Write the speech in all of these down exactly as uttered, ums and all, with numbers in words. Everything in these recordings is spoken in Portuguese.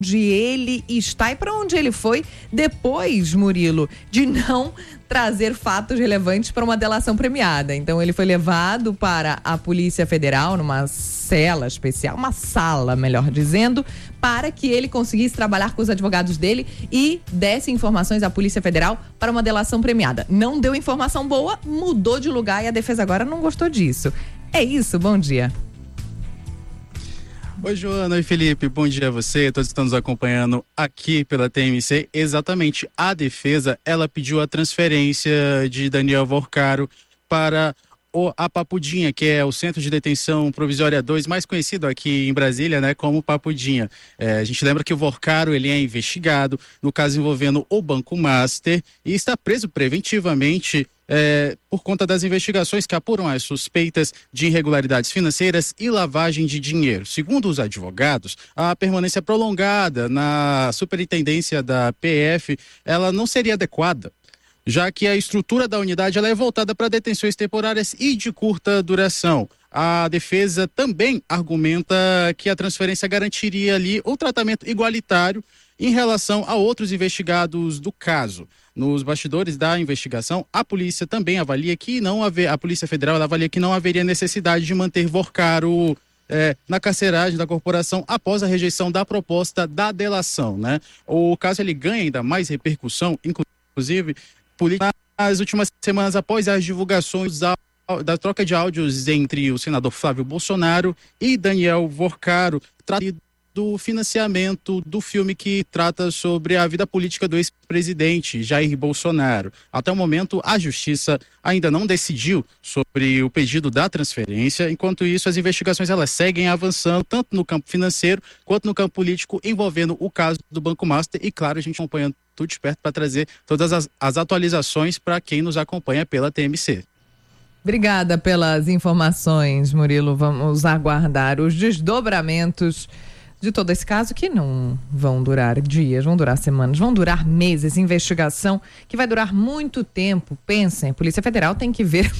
onde ele está e para onde ele foi depois, Murilo, de não trazer fatos relevantes para uma delação premiada. Então ele foi levado para a Polícia Federal numa cela especial, uma sala, melhor dizendo, para que ele conseguisse trabalhar com os advogados dele e desse informações à Polícia Federal para uma delação premiada. Não deu informação boa, mudou de lugar e a defesa agora não gostou disso. É isso, bom dia. Oi, Joana. Oi, Felipe. Bom dia a você. Todos estão nos acompanhando aqui pela T M C. Exatamente, a defesa, ela pediu a transferência de Daniel Vorcaro para o, a Papudinha, que é o Centro de Detenção Provisória dois, mais conhecido aqui em Brasília, né, como Papudinha. É, a gente lembra que o Vorcaro, ele é investigado no caso envolvendo o Banco Master e está preso preventivamente É, por conta das investigações que apuram as suspeitas de irregularidades financeiras e lavagem de dinheiro. Segundo os advogados, a permanência prolongada na superintendência da P F, ela não seria adequada, já que a estrutura da unidade ela é voltada para detenções temporárias e de curta duração. A defesa também argumenta que a transferência garantiria ali o tratamento igualitário em relação a outros investigados do caso. Nos bastidores da investigação, a polícia também avalia que não haver, a Polícia Federal ela avalia que não haveria necessidade de manter Vorcaro é, na carceragem da corporação após a rejeição da proposta da delação, né? O caso ele ganha ainda mais repercussão, inclusive nas últimas semanas após as divulgações da, da troca de áudios entre o senador Flávio Bolsonaro e Daniel Vorcaro, tratado do financiamento do filme que trata sobre a vida política do ex-presidente Jair Bolsonaro. Até o momento, a Justiça ainda não decidiu sobre o pedido da transferência. Enquanto isso, as investigações elas seguem avançando, tanto no campo financeiro quanto no campo político, envolvendo o caso do Banco Master. E, claro, a gente acompanhando tudo de perto para trazer todas as, as atualizações para quem nos acompanha pela T M C. Obrigada pelas informações, Murilo. Vamos aguardar os desdobramentos de todo esse caso, que não vão durar dias, vão durar semanas, vão durar meses. Investigação que vai durar muito tempo. Pensem, a Polícia Federal tem que ver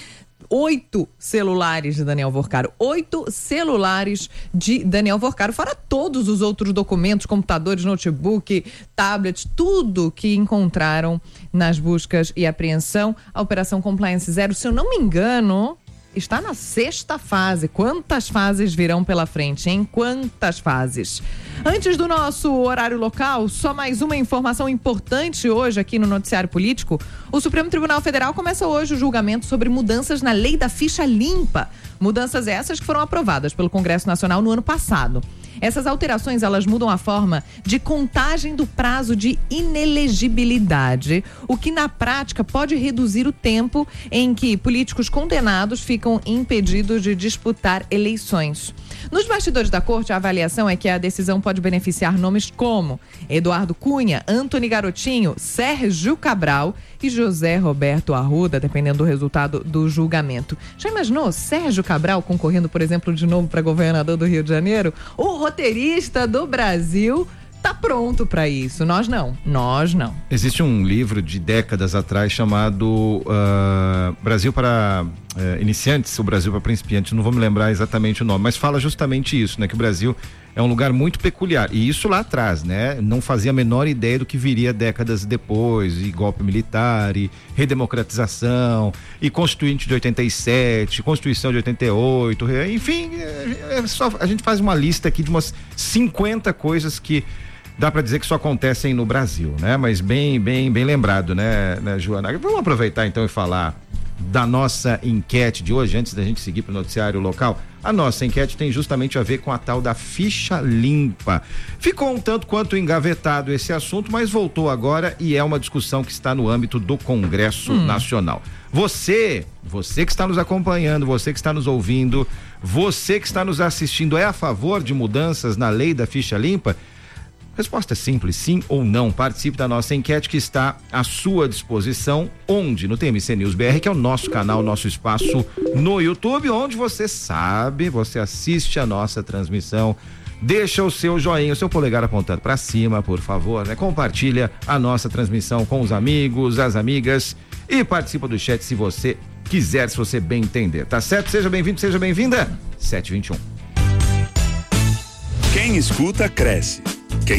oito celulares de Daniel Vorcaro. Oito celulares de Daniel Vorcaro, fora todos os outros documentos, computadores, notebook, tablets, tudo que encontraram nas buscas e apreensão. A Operação Compliance Zero, se eu não me engano, está na sexta fase. Quantas fases virão pela frente, hein? Quantas fases? Antes do nosso horário local, só mais uma informação importante hoje aqui no Noticiário Político. O Supremo Tribunal Federal começa hoje o julgamento sobre mudanças na lei da ficha limpa. Mudanças essas que foram aprovadas pelo Congresso Nacional no ano passado. Essas alterações, elas mudam a forma de contagem do prazo de inelegibilidade, o que na prática pode reduzir o tempo em que políticos condenados ficam impedidos de disputar eleições. Nos bastidores da corte, a avaliação é que a decisão pode beneficiar nomes como Eduardo Cunha, Antony Garotinho, Sérgio Cabral e José Roberto Arruda, dependendo do resultado do julgamento. Já imaginou Sérgio Cabral concorrendo, por exemplo, de novo para governador do Rio de Janeiro? O roteirista do Brasil tá pronto para isso. Nós não, nós não. Existe um livro de décadas atrás chamado uh, Brasil para uh, Iniciantes, ou Brasil para Principiantes, não vou me lembrar exatamente o nome, mas fala justamente isso, né? Que o Brasil é um lugar muito peculiar, e isso lá atrás, né? Não fazia a menor ideia do que viria décadas depois, e golpe militar, e redemocratização, e Constituinte de oitenta e sete, Constituição de oitenta e oito, enfim, é, é só, a gente faz uma lista aqui de umas cinquenta coisas que dá para dizer que só acontecem no Brasil, né? Mas bem, bem, bem lembrado, né, né, Joana? Vamos aproveitar então e falar da nossa enquete de hoje, antes da gente seguir para o noticiário local. A nossa enquete tem justamente a ver com a tal da ficha limpa. Ficou um tanto quanto engavetado esse assunto, mas voltou agora e é uma discussão que está no âmbito do Congresso hum. Nacional. Você, você que está nos acompanhando, você que está nos ouvindo, você que está nos assistindo, é a favor de mudanças na lei da ficha limpa? Resposta é simples, sim ou não. Participe da nossa enquete que está à sua disposição. Onde? No T M C News B R, que é o nosso canal, nosso espaço no YouTube, onde você sabe, você assiste a nossa transmissão. Deixa o seu joinha, o seu polegar apontado para cima, por favor, né? Compartilha a nossa transmissão com os amigos, as amigas e participa do chat se você quiser, se você bem entender, tá certo? Seja bem-vindo, seja bem-vinda. sete e vinte e um. Quem escuta, cresce.